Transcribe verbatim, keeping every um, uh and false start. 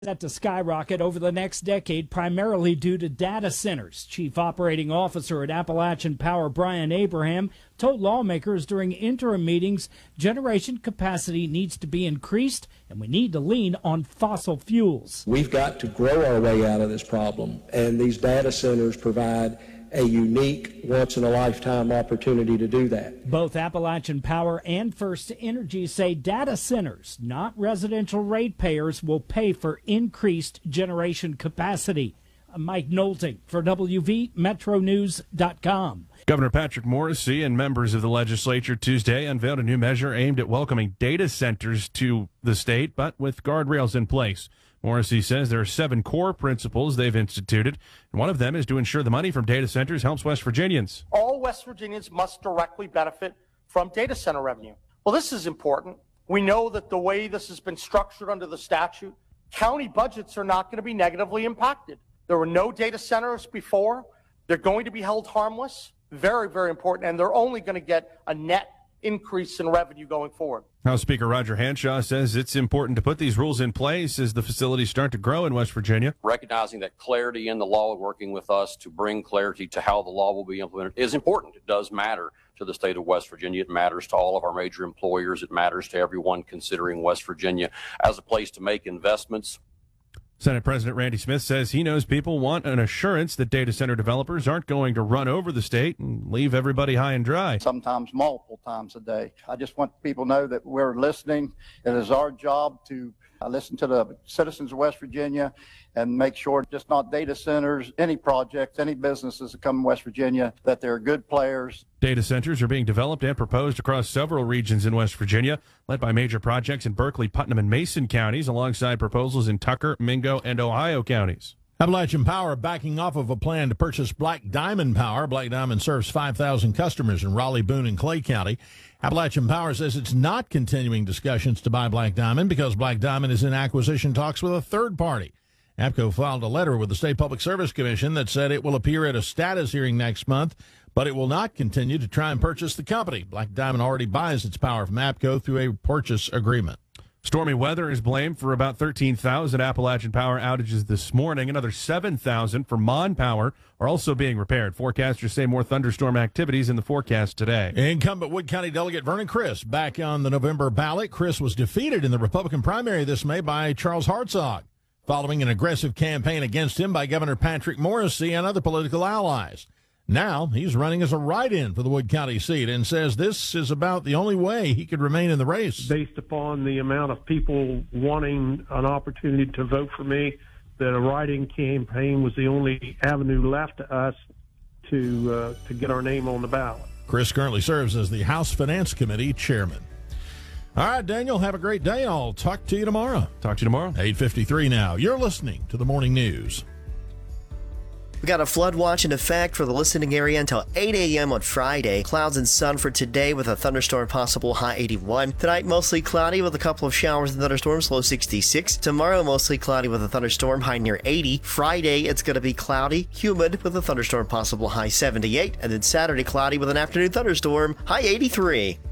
Set to skyrocket over the next decade, primarily due to data centers. Chief Operating Officer at Appalachian Power, Brian Abraham, told lawmakers during interim meetings generation capacity needs to be increased and we need to lean on fossil fuels. We've got to grow our way out of this problem, and these data centers provide a unique, once-in-a-lifetime opportunity to do that. Both Appalachian Power and First Energy say data centers, not residential ratepayers, will pay for increased generation capacity. I'm Mike Nolting for W V Metro News dot com. Governor Patrick Morrisey and members of the legislature Tuesday unveiled a new measure aimed at welcoming data centers to the state, but with guardrails in place. Morrisey says there are seven core principles they've instituted, and one of them is to ensure the money from data centers helps West Virginians. All West Virginians must directly benefit from data center revenue. Well, this is important. We know that the way this has been structured under the statute, county budgets are not going to be negatively impacted. There were no data centers before. They're going to be held harmless. Very, very important, and they're only going to get a net increase in revenue going forward. House Speaker Roger Hanshaw says it's important to put these rules in place as the facilities start to grow in West Virginia. Recognizing that clarity in the law, working with us to bring clarity to how the law will be implemented is important. It does matter to the state of West Virginia. It matters to all of our major employers. It matters to everyone considering West Virginia as a place to make investments. Senate President Randy Smith says he knows people want an assurance that data center developers aren't going to run over the state and leave everybody high and dry. Sometimes multiple times a day. I just want people to know that we're listening. It is our job to uh, listen to the citizens of West Virginia and make sure just not data centers, any projects, any businesses that come in West Virginia, that they're good players. Data centers are being developed and proposed across several regions in West Virginia, led by major projects in Berkeley, Putnam, and Mason counties, alongside proposals in Tucker, Mingo, and Ohio counties. Appalachian Power backing off of a plan to purchase Black Diamond Power. Black Diamond serves five thousand customers in Raleigh, Boone, and Clay County. Appalachian Power says it's not continuing discussions to buy Black Diamond because Black Diamond is in acquisition talks with a third party. APCO filed a letter with the State Public Service Commission that said it will appear at a status hearing next month, but it will not continue to try and purchase the company. Black Diamond already buys its power from APCO through a purchase agreement. Stormy weather is blamed for about thirteen thousand Appalachian Power outages this morning. Another seven thousand for Mon Power are also being repaired. Forecasters say more thunderstorm activities in the forecast today. Incumbent Wood County Delegate Vernon Criss back on the November ballot. Criss was defeated in the Republican primary this May by Charles Hartzog, following an aggressive campaign against him by Governor Patrick Morrisey and other political allies. Now he's running as a write-in for the Wood County seat and says this is about the only way he could remain in the race. Based upon the amount of people wanting an opportunity to vote for me, that a write-in campaign was the only avenue left to us to uh, to get our name on the ballot. Criss currently serves as the House Finance Committee chairman. All right, Daniel, have a great day. I'll talk to you tomorrow. Talk to you tomorrow. eight fifty-three now. You're listening to the Morning News. We got a flood watch in effect for the listening area until eight a.m. on Friday. Clouds and sun for today with a thunderstorm possible, high eighty-one. Tonight, mostly cloudy with a couple of showers and thunderstorms, low sixty-six. Tomorrow, mostly cloudy with a thunderstorm, high near eighty. Friday, it's going to be cloudy, humid with a thunderstorm possible, high seventy-eight. And then Saturday, cloudy with an afternoon thunderstorm, high eighty-three.